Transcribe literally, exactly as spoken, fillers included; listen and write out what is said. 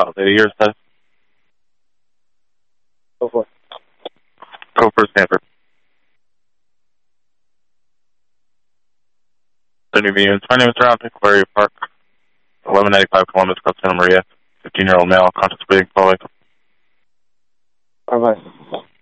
uh, lady yours says. Go for it. Go for Stanford. The new meetings. My name is Ron Pickleberry Park, eleven ninety-five Columbus, Club Santa Maria. fifteen-year-old male, contemplating following. Bye-bye.